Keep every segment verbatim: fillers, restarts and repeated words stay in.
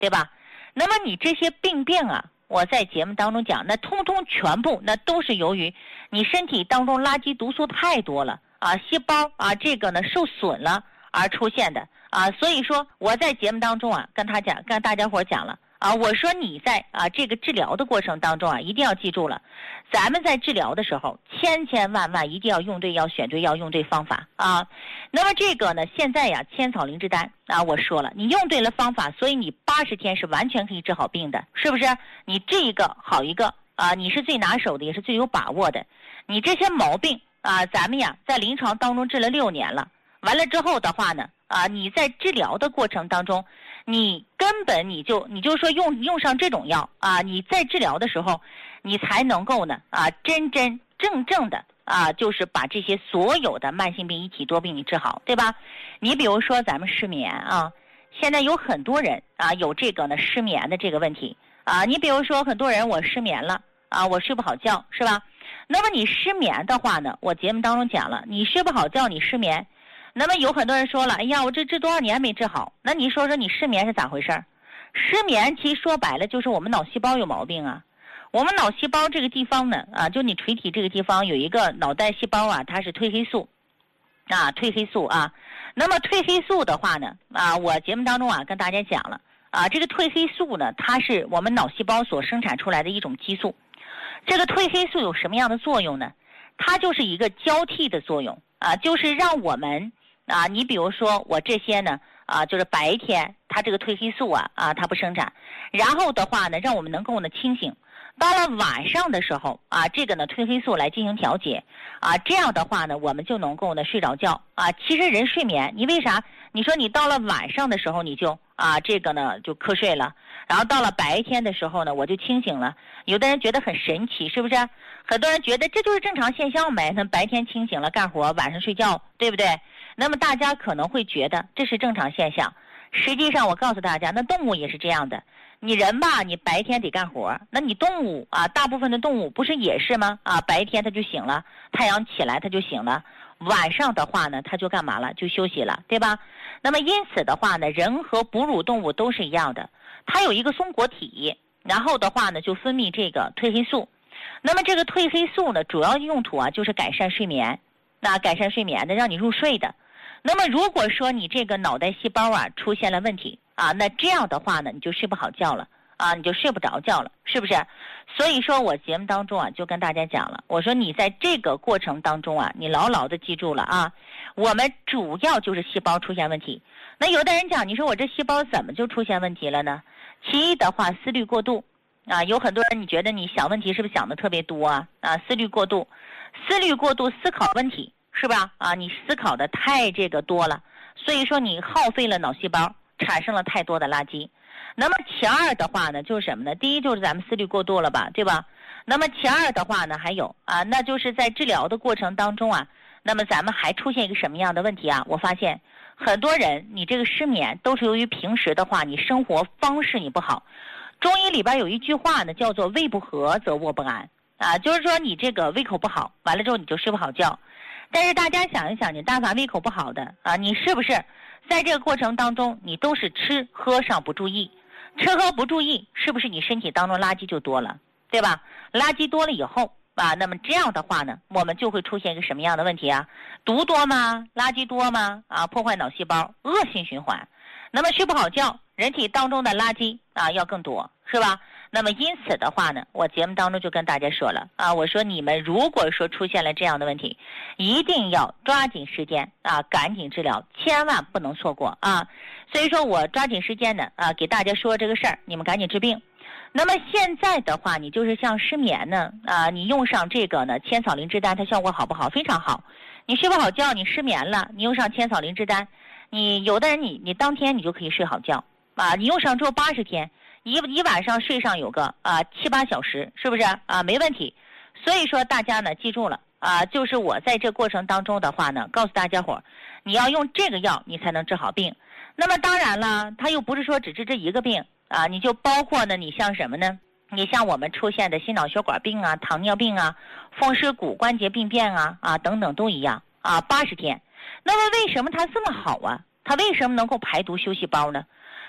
对吧？那么你这些病变啊，我在节目当中讲，那通通全部那都是由于你身体当中垃圾毒素太多了啊，细胞啊这个呢受损了而出现的啊。所以说我在节目当中啊跟他讲，跟大家伙讲了啊，我说你在啊这个治疗的过程当中啊，一定要记住了，咱们在治疗的时候，千千万万一定要用对药，选对药，用对方法啊。那么这个呢，现在呀，千草灵芝丹啊，我说了，你用对了方法，所以你八十天是完全可以治好病的，是不是？你这一个好一个啊，你是最拿手的，也是最有把握的。你这些毛病啊，咱们呀在临床当中治了六年了，完了之后的话呢，啊，你在治疗的过程当中，你根本你就你就说用用上这种药啊，你在治疗的时候，你才能够呢啊真真正正的啊，就是把这些所有的慢性病、一体多病你治好，对吧？你比如说咱们失眠啊，现在有很多人啊有这个呢失眠的这个问题啊，你比如说很多人我失眠了啊，我睡不好觉，是吧？那么你失眠的话呢，我节目当中讲了，你睡不好觉，你失眠。那么有很多人说了，哎呀，我这治多少年没治好，那你说说你失眠是咋回事？失眠其实说白了就是我们脑细胞有毛病啊。我们脑细胞这个地方呢，啊，就你垂体这个地方有一个脑袋细胞啊，它是褪黑素，啊，褪黑素啊。那么褪黑素的话呢，啊，我节目当中啊跟大家讲了，啊，这个褪黑素呢，它是我们脑细胞所生产出来的一种激素。这个褪黑素有什么样的作用呢？它就是一个交替的作用啊，就是让我们啊，你比如说我这些呢啊，就是白天它这个褪黑素啊啊它不生产，然后的话呢，让我们能够呢清醒。到了晚上的时候啊，这个呢褪黑素来进行调节啊，这样的话呢，我们就能够呢睡着觉啊。其实人睡眠，你为啥？你说你到了晚上的时候你就啊这个呢就瞌睡了，然后到了白天的时候呢我就清醒了。有的人觉得很神奇，是不是？很多人觉得这就是正常现象呗，那白天清醒了干活，晚上睡觉，对不对？那么大家可能会觉得这是正常现象，实际上我告诉大家，那动物也是这样的。你人吧，你白天得干活，那你动物啊，大部分的动物不是也是吗？啊，白天它就醒了，太阳起来它就醒了，晚上的话呢，它就干嘛了？就休息了，对吧？那么因此的话呢，人和哺乳动物都是一样的，它有一个松果体，然后的话呢，就分泌这个褪黑素。那么这个褪黑素呢，主要用途啊，就是改善睡眠，那改善睡眠的，让你入睡的。那么如果说你这个脑袋细胞啊出现了问题啊，那这样的话呢，你就睡不好觉了啊，你就睡不着觉了，是不是？所以说我节目当中啊就跟大家讲了，我说你在这个过程当中啊，你牢牢的记住了啊，我们主要就是细胞出现问题。那有的人讲，你说我这细胞怎么就出现问题了呢？其一的话，思虑过度啊，有很多人你觉得你想问题是不是想的特别多啊？啊，思虑过度，思虑过度，思考问题。是吧？啊，你思考的太这个多了，所以说你耗费了脑细胞，产生了太多的垃圾。那么其二的话呢，就是什么呢？第一就是咱们思虑过度了吧，对吧？那么其二的话呢，还有啊，那就是在治疗的过程当中啊，那么咱们还出现一个什么样的问题啊？我发现很多人你这个失眠都是由于平时的话，你生活方式你不好。中医里边有一句话呢，叫做胃不和则卧不安啊，就是说你这个胃口不好，完了之后你就睡不好觉。但是大家想一想，你但凡胃口不好的啊，你是不是在这个过程当中，你都是吃喝上不注意，吃喝不注意，是不是你身体当中垃圾就多了，对吧？垃圾多了以后啊，那么这样的话呢，我们就会出现一个什么样的问题啊？毒多吗？垃圾多吗？啊，破坏脑细胞，恶性循环。那么睡不好觉，人体当中的垃圾啊要更多，是吧？那么因此的话呢，我节目当中就跟大家说了啊，我说你们如果说出现了这样的问题，一定要抓紧时间啊，赶紧治疗，千万不能错过啊。所以说我抓紧时间呢啊，给大家说这个事儿，你们赶紧治病。那么现在的话，你就是像失眠呢啊，你用上这个呢千草灵芝丹，它效果好不好？非常好。你睡不好觉，你失眠了，你用上千草灵芝丹，你有的人你你当天你就可以睡好觉啊，你用上之后八十天。一一晚上睡上有个啊七八小时，是不是啊？没问题。所以说大家呢记住了啊，就是我在这过程当中的话呢，告诉大家伙，你要用这个药，你才能治好病。那么当然了，它又不是说只治这一个病啊，你就包括呢，你像什么呢？你像我们出现的心脑血管病啊、糖尿病啊、风湿骨关节病变啊啊等等都一样啊，八十天。那么为什么它这么好啊？它为什么能够排毒修细胞呢？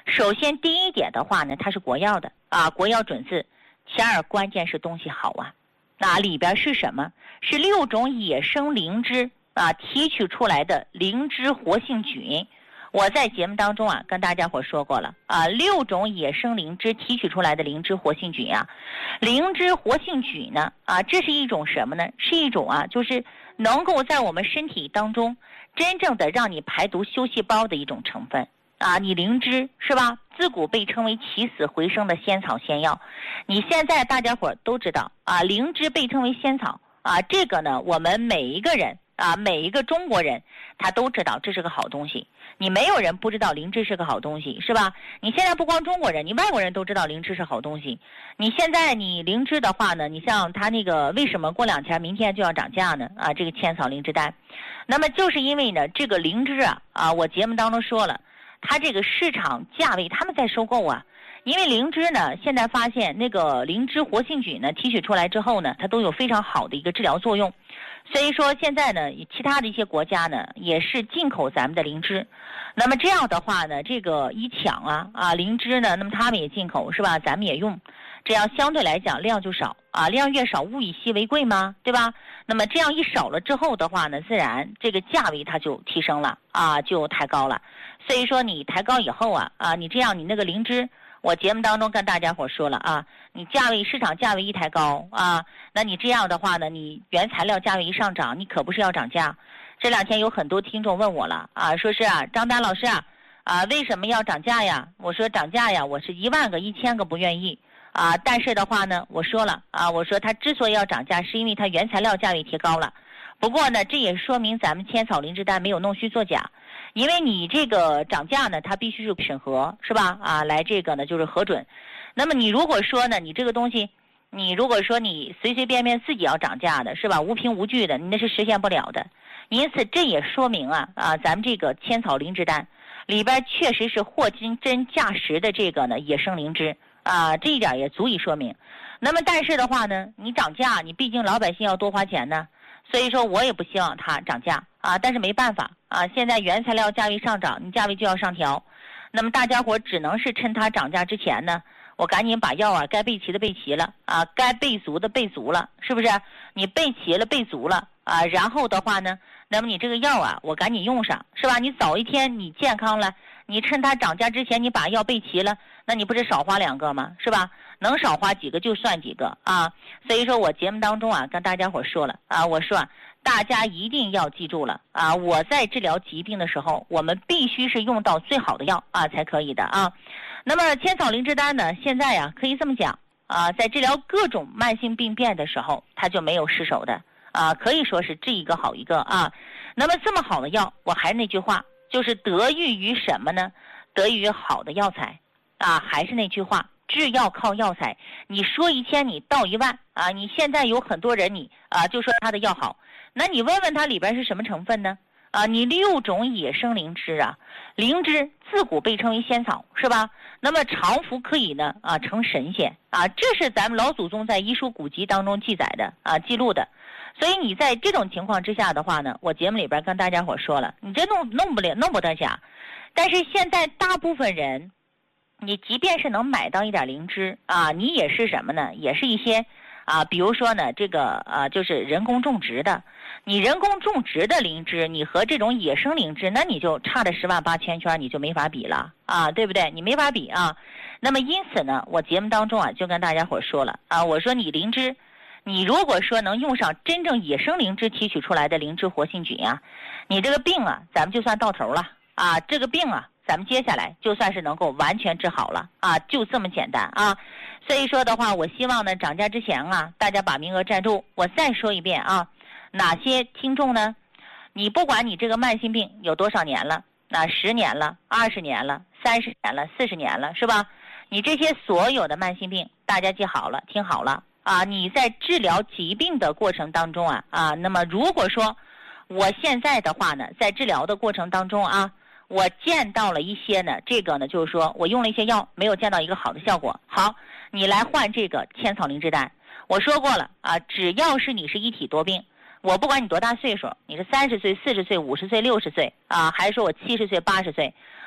首先第一点的话呢，它是国药的啊，国药准字。其二，关键是东西好啊。那里边是什么？是六种野生灵芝啊提取出来的灵芝活性菌。我在节目当中啊跟大家伙说过了啊，六种野生灵芝提取出来的灵芝活性菌啊，灵芝活性菌呢啊，这是一种什么呢？是一种啊，就是能够在我们身体当中真正的让你排毒修细胞的一种成分啊。你灵芝是吧？自古被称为起死回生的仙草仙药，你现在大家伙都知道啊，灵芝被称为仙草啊，这个呢，我们每一个人啊，每一个中国人他都知道这是个好东西。你没有人不知道灵芝是个好东西，是吧？你现在不光中国人，你外国人都知道灵芝是好东西。你现在你灵芝的话呢，你像它那个为什么过两天明天就要涨价呢？啊，这个千草灵芝丹，那么就是因为呢，这个灵芝啊啊，我节目当中说了，它这个市场价位他们在收购啊。因为灵芝呢，现在发现那个灵芝活性菌呢提取出来之后呢，它都有非常好的一个治疗作用，所以说现在呢，其他的一些国家呢也是进口咱们的灵芝，那么这样的话呢，这个一抢啊啊灵芝呢，那么他们也进口是吧？咱们也用，这样相对来讲量就少啊，量越少物以稀为贵嘛，对吧？那么这样一少了之后的话呢，自然这个价位它就提升了啊，就抬高了。所以说你抬高以后啊啊，你这样你那个灵芝。我节目当中跟大家伙说了啊，你价位市场价位一抬高啊，那你这样的话呢，你原材料价位一上涨，你可不是要涨价。这两天有很多听众问我了啊，说是啊，张丹老师啊，啊为什么要涨价呀？我说涨价呀，我是一万个一千个不愿意啊，但是的话呢，我说了啊，我说它之所以要涨价，是因为它原材料价位提高了。不过呢，这也说明咱们千草灵芝丹没有弄虚作假。因为你这个涨价呢，它必须是审核，是吧？啊，来这个呢就是核准。那么你如果说呢，你这个东西，你如果说你随随便便自己要涨价的，是吧？无凭无据的，你那是实现不了的。因此这也说明啊啊，咱们这个千草灵芝丹里边确实是货真真价实的这个呢野生灵芝啊，这一点也足以说明。那么但是的话呢，你涨价，你毕竟老百姓要多花钱呢。所以说我也不希望它涨价啊，但是没办法啊，现在原材料价位上涨，你价位就要上调，那么大家伙只能是趁它涨价之前呢，我赶紧把药啊该备齐的备齐了啊，该备足的备足了，是不是？你备齐了备足了啊，然后的话呢，那么你这个药啊，我赶紧用上，是吧？你早一天你健康了，你趁它涨价之前你把药备齐了，那你不是少花两个吗？是吧？能少花几个就算几个啊，所以说我节目当中啊跟大家伙说了啊，我说啊大家一定要记住了啊，我在治疗疾病的时候，我们必须是用到最好的药啊才可以的啊。那么千草灵芝丹呢，现在呀、啊、可以这么讲啊，在治疗各种慢性病变的时候，它就没有失手的啊，可以说是治一个好一个啊。那么这么好的药，我还是那句话，就是得益于什么呢？得益于好的药材啊，还是那句话。制药靠药材，你说一千你到一万啊！你现在有很多人你啊就说他的药好，那你问问他里边是什么成分呢？啊，你六种野生灵芝啊，灵芝自古被称为仙草，是吧？那么常服可以呢啊成神仙啊，这是咱们老祖宗在医书古籍当中记载的啊记录的。所以你在这种情况之下的话呢，我节目里边跟大家伙说了，你这弄弄不了弄不得假，但是现在大部分人。你即便是能买到一点灵芝啊，你也是什么呢？也是一些啊，比如说呢，这个啊，就是人工种植的。你人工种植的灵芝，你和这种野生灵芝，那你就差的十万八千圈，你就没法比了啊，对不对？你没法比啊。那么因此呢，我节目当中啊，就跟大家伙说了啊，我说你灵芝，你如果说能用上真正野生灵芝提取出来的灵芝活性菌啊，你这个病啊，咱们就算到头了啊，这个病啊。咱们接下来就算是能够完全治好了啊，就这么简单啊。所以说的话，我希望呢涨价之前啊，大家把名额占住。我再说一遍啊，哪些听众呢？你不管你这个慢性病有多少年了，那十年了、二十年了、三十年了、四十年了，是吧？你这些所有的慢性病，大家记好了，听好了啊！你在治疗疾病的过程当中啊啊，那么如果说我现在的话呢，在治疗的过程当中啊。我见到了一些呢，这个呢就是说我用了一些药，没有见到一个好的效果。好，你来换这个千草灵芝丹。我说过了啊，只要是你是一体多病，我不管你多大岁数，你是三十岁、四十岁、五十岁、六十岁啊，还是说我七十岁、八十岁，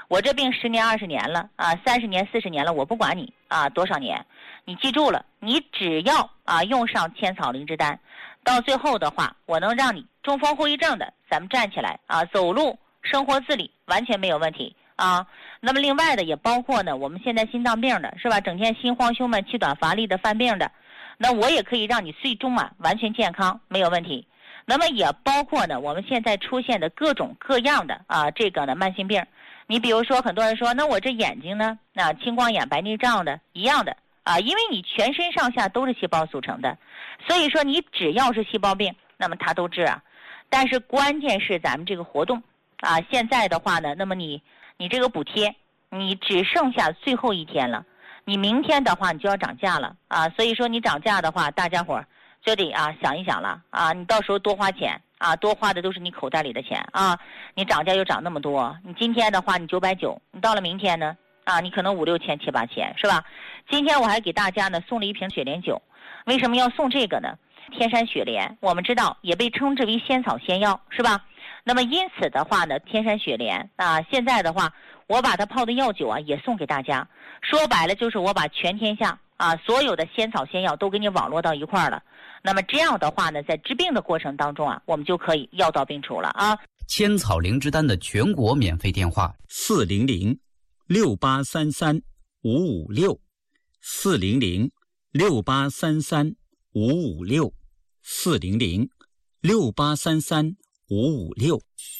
我这病十年二十年了啊，三十年四十年了，我不管你啊多少年，你记住了，你只要啊用上千草灵芝丹，到最后的话，我能让你中风后遗症的，咱们站起来啊走路生活自理完全没有问题啊。那么另外的也包括呢，我们现在心脏病的是吧，整天心慌胸闷气短乏力的犯病的，那我也可以让你最终啊完全健康没有问题。那么也包括呢，我们现在出现的各种各样的啊这个呢慢性病。你比如说很多人说，那我这眼睛呢，那、啊、青光眼白内障的一样的啊，因为你全身上下都是细胞组成的，所以说你只要是细胞病，那么它都治啊。但是关键是咱们这个活动啊，现在的话呢，那么你你这个补贴你只剩下最后一天了，你明天的话你就要涨价了啊，所以说你涨价的话，大家伙就得啊想一想了啊，你到时候多花钱啊，多花的都是你口袋里的钱啊，你涨价又涨那么多，你今天的话你九百九，你到了明天呢啊，你可能五六千七八千是吧？今天我还给大家呢送了一瓶雪莲酒，为什么要送这个呢？天山雪莲我们知道也被称之为仙草仙药是吧？那么因此的话呢，天山雪莲啊，现在的话我把它泡的药酒啊也送给大家，说白了就是我把全天下啊所有的仙草仙药都给你网络到一块儿了。那么这样的话呢，在治病的过程当中啊，我们就可以药到病除了啊。 千草灵芝丹的全国免费电话： 四零零六八三三五五六，四零零六八三三五五六，四零零六八三三五五六。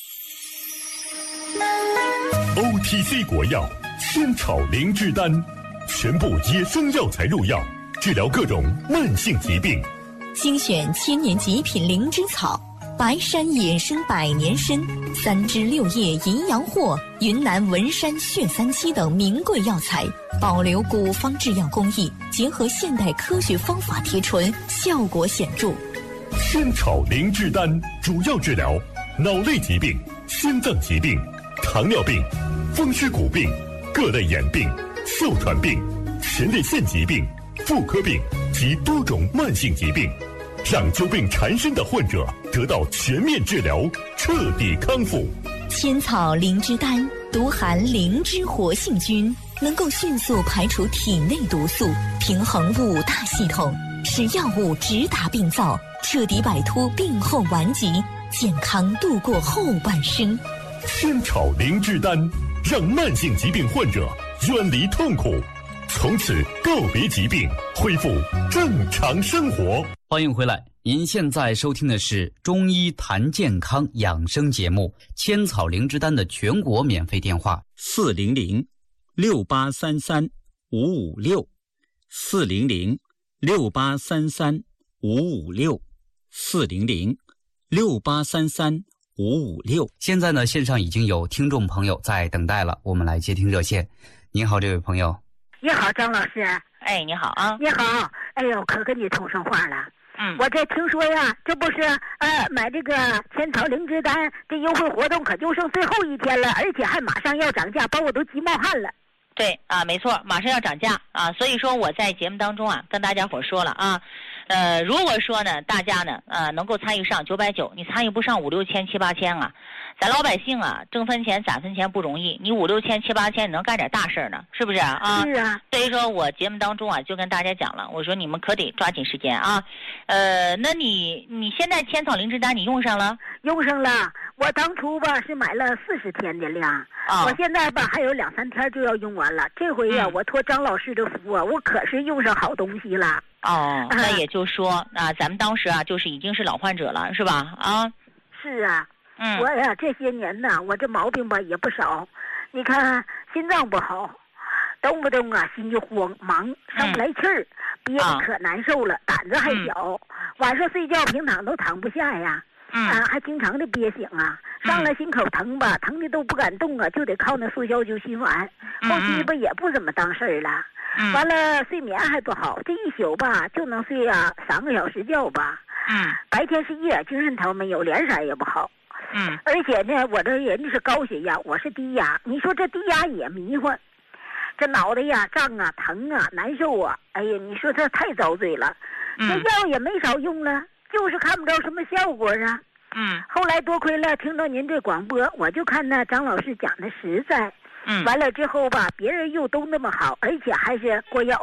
O T C 国药千草灵芝丹，全部野生药材入药，治疗各种慢性疾病。 精选千年极品灵芝草，白山野生百年参，三枝六叶营养货，云南文山血三七等名贵药材，保留古方制药工艺，结合现代科学方法提纯，效果显著。 千草灵芝丹主要治疗脑类疾病、心脏疾病、糖尿病、风湿骨病、各类眼病、哮喘病、前列腺疾病、妇科病及多种慢性疾病，让久病缠身的患者得到全面治疗，彻底康复。 千草灵芝丹独含灵芝活性菌，能够迅速排除体内毒素，平衡五大系统，使药物直达病灶，彻底摆脱病后顽疾，健康度过后半生。 千草灵芝丹让慢性疾病患者远离痛苦，从此告别疾病，恢复正常生活。 欢迎回来，您现在收听的是中医谈健康养生节目《千草灵芝丹》的全国免费电话： 四零零六八三三五五六，四零零六八三三五五六，四零零六八三三五五六。 现在呢，线上已经有听众朋友在等待了，我们来接听热线。您好，这位朋友。 你好，张老师。 哎，你好啊。 你好，哎呦，可跟你通上话了。 嗯， 我这听说呀，这不是呃买这个千草灵芝丹这优惠活动可就剩最后一天了，而且还马上要涨价，把我都急冒汗了。 对啊，没错，马上要涨价啊，所以说我在节目当中啊跟大家伙说了啊，呃，如果说呢大家呢呃能够参与上九百九，你参与不上五六千七八千啊，咱老百姓啊挣分钱攒分钱不容易，你五六千七八千你能干点大事呢，是不是啊？ 是啊。 所以说我节目当中啊就跟大家讲了，我说你们可得抓紧时间啊，呃，那你你现在千草灵芝丹你用上了？ 用上了。我当初吧是买了四十天的量， 哦、 我现在吧还有两三天就要用完了。这回呀、啊嗯，我托张老师的福啊，我可是用上好东西了。 哦，那也就说啊，咱们当时啊就是已经是老患者了，是吧？啊， 是啊， 嗯， 我呀这些年呢，我这毛病吧也不少。你看心脏不好，动不动啊心就慌忙，上不来气儿，憋得可难受了，胆子还小，嗯、晚上睡觉平躺都躺不下呀。 嗯、 啊，还经常的憋醒啊，上了心口疼吧，嗯、疼的都不敢动啊，就得靠那速效救心丸。 嗯、 后期吧也不怎么当事儿了， 嗯、 完了睡眠还不好，这一宿吧就能睡啊三个小时觉吧。 嗯， 白天是一点精神头没有，脸色也不好。 嗯， 而且呢，我这人是高血压，我是低压，你说这低压也迷糊，这脑袋呀胀啊疼啊难受啊，哎呀，你说这太遭罪了。 嗯、 这药也没少用了。就是看不着什么效果啊。 嗯。 后来多亏了听到您这广播，我就看那张老师讲的实在， 嗯， 完了之后吧，别人又都那么好，而且还是过药。